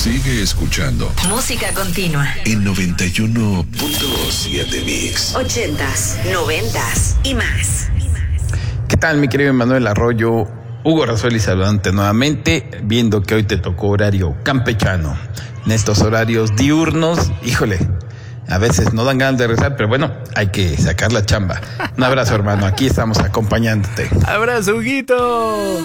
Sigue escuchando. Música continua. En 91.7 Mix. 80s, 90s y más. ¿Qué tal, mi querido Manuel Arroyo? Hugo Razueli saludante nuevamente, viendo que hoy te tocó horario campechano. En estos horarios diurnos, híjole, a veces no dan ganas de rezar, pero bueno, hay que sacar la chamba. Un abrazo, hermano, aquí estamos acompañándote. Abrazo, Huguito.